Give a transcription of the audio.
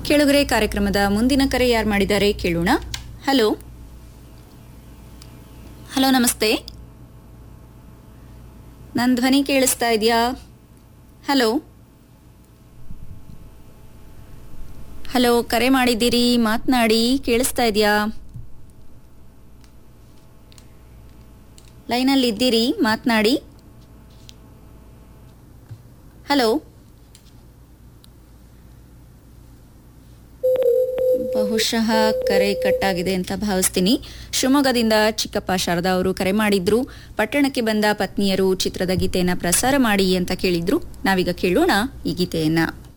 ಕೇಳುಗರೆ ಕಾರ್ಯಕ್ರಮದ ಮುಂದಿನ ಕರೆ ಯಾರು ಮಾಡಿದ್ದಾರೆ ಕೇಳೋಣ. ಹಲೋ ಹಲೋ, ನಮಸ್ತೆ. ನನ್ನ ಧ್ವನಿ ಕೇಳಿಸ್ತಾ ಇದೆಯಾ? ಹಲೋ ಹಲೋ, ಕರೆ ಮಾಡಿದ್ದೀರಿ, ಮಾತನಾಡಿ. ಕೇಳಿಸ್ತಾ ಇದೆಯಾ? ಲೈನಲ್ಲಿ ಇದ್ದೀರಿ, ಮಾತನಾಡಿ. ಹಲೋ, ಬಹುಶಃ ಕರೆ ಕಟ್ಟಾಗಿದೆ ಅಂತ ಭಾವಿಸ್ತೀನಿ. ಶಿವಮೊಗ್ಗದಿಂದ ಚಿಕ್ಕಪ್ಪ ಶಾರದಾ ಅವರು ಕರೆ ಮಾಡಿದ್ರು. ಪಟ್ಟಣಕ್ಕೆ ಬಂದ ಪತ್ನಿಯರು ಚಿತ್ರದ ಗೀತೆಯನ್ನ ಪ್ರಸಾರ ಮಾಡಿ ಅಂತ ಕೇಳಿದ್ರು. ನಾವೀಗ ಕೇಳೋಣ ಈ ಗೀತೆಯನ್ನ.